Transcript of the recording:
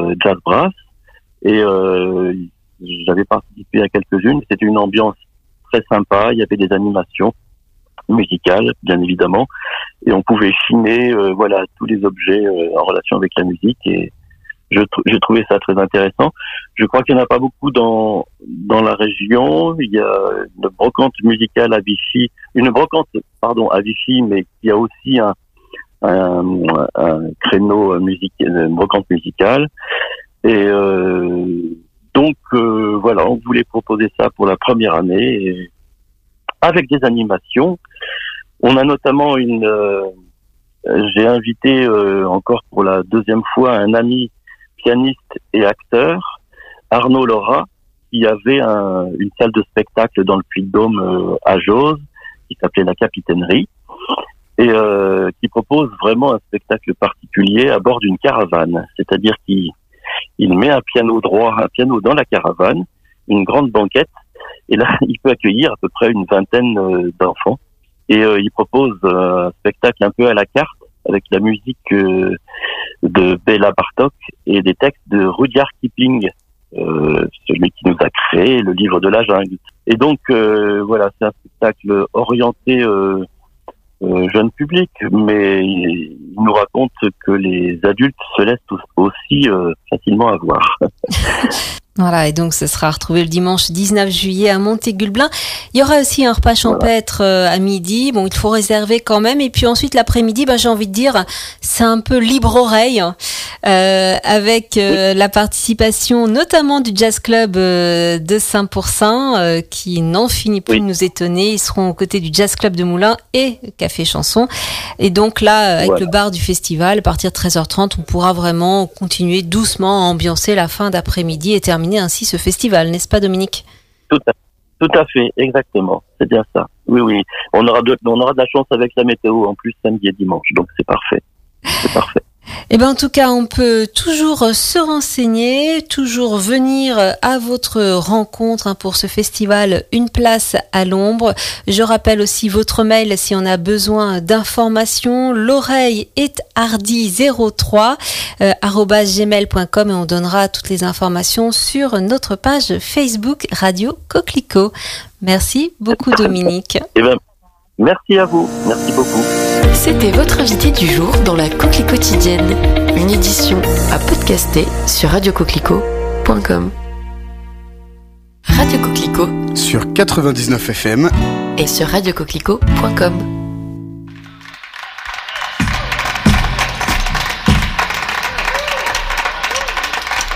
jazz brass. Et j'avais participé à quelques-unes. C'était une ambiance très sympa. Il y avait des animations musicales, bien évidemment, et on pouvait chiner, tous les objets en relation avec la musique. Et j'ai trouvé ça très intéressant. Je crois qu'il n'y en a pas beaucoup dans la région. Il y a une brocante musicale à Vichy, à Vichy, mais il y a aussi un créneau musical, une brocante musicale. Et on voulait proposer ça pour la première année, et avec des animations. On a notamment j'ai invité encore pour la deuxième fois un ami pianiste et acteur, Arnaud Laura, qui avait une salle de spectacle dans le Puy-de-Dôme à Jose, qui s'appelait La Capitainerie, et qui propose vraiment un spectacle particulier à bord d'une caravane. C'est-à-dire qu'il met un piano dans la caravane, une grande banquette, et là, il peut accueillir à peu près une vingtaine d'enfants. Et il propose un spectacle un peu à la carte, avec la musique de Béla Bartók et des textes de Rudyard Kipling, celui qui nous a créé le livre de la jungle. Et donc, c'est un spectacle orienté jeune public, mais il nous raconte que les adultes se laissent aussi facilement avoir. Voilà, et donc ce sera retrouvé le dimanche 19 juillet à Montégut-le-Blin. Il y aura aussi un repas champêtre à midi. Bon, il faut réserver quand même. Et puis ensuite, l'après-midi, j'ai envie de dire, c'est un peu libre oreille, avec la participation notamment du Jazz Club de Saint-Pourçain, qui n'en finit plus de nous étonner. Ils seront aux côtés du Jazz Club de Moulins et Café Chanson. Et donc là, avec le bar du festival, à partir de 13h30, on pourra vraiment continuer doucement à ambiancer la fin d'après-midi et terminer ainsi ce festival, n'est-ce pas, Dominique ? Tout à fait, exactement. C'est bien ça. Oui. On aura de la chance avec la météo en plus samedi et dimanche, donc c'est parfait. C'est parfait. Eh ben, en tout cas, on peut toujours se renseigner, toujours venir à votre rencontre pour ce festival Une place à l'ombre. Je rappelle aussi votre mail si on a besoin d'informations. L'oreille est hardy03 @gmail.com, et on donnera toutes les informations sur notre page Facebook Radio Coquelicot. Merci beaucoup, Dominique. Merci à vous. Merci beaucoup. C'était votre invité du jour dans la Coquelicot quotidienne, une édition à podcaster sur radiocoquelicot.com. Radio Coquelicot sur 99 FM et sur radiocoquelicot.com.